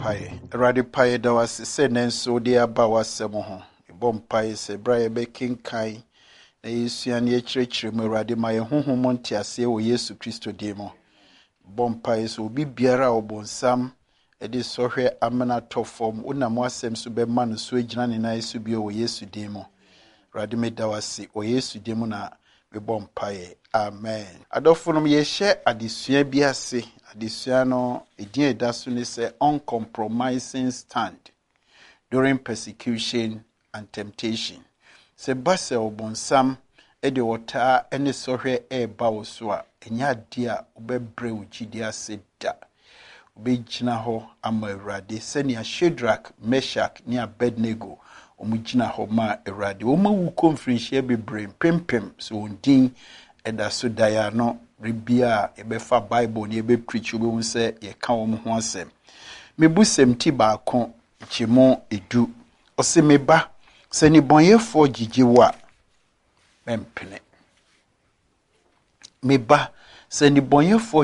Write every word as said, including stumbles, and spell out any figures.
mpae. Awurade pae da wase sɛ nanso de aba wasɛm ho. Ebɔ mpae sɛ bra ye be kinkan na yesua ne akyerɛkyerɛ mu Awurade ma ye honhom ntiase wɔ Yesu Kristo din mu. Bɔ mpae sɛ obi biara obonsam edi sɔhwɛ amena tɔfom una mo asɛm so be man so agyina ne nan so bio wɔ Yesu din mu. Awurade me da wase wɔ Yesu din mu na me bɔ mpae. Amen. Adɔfonom ye hyɛ adesua bi ase. Adesua no edin eda so ne sɛ uncompromising stand during persecution and temptation. Se basa obonsam ede wota ene sohwe eba wo so a enya ade a obebre wo gidi ase da. Obegyina ho ama Awurade sɛnea Shadrach, Meshach ne Abednego omugina ho ma Awurade. Oma wu konfrinhia bebre pempem so ondin eda so daya no ribia ebefa Bible ne ebe preach obehu sɛ ye ka wo ho asɛm. Mebusɛm ti baako kyemo edu. Ose meba sɛ ni bɔnyɛfo gigi wo a mempene. Meba sɛ ni bɔnyɛfo